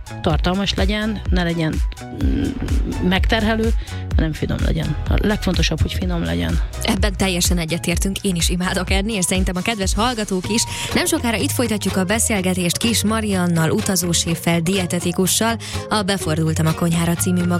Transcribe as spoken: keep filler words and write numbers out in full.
tartalmas legyen, ne legyen megterhelő, hanem finom legyen. A legfontosabb, hogy finom legyen. Ebben teljesen egyetértünk, én is imádok enni, és szerintem a kedves hallgatók is. Nem sokára itt folytatjuk a beszélgetést Kis Mariannal, utazóséffel, dietetikussal, a Befordultam a konyhára című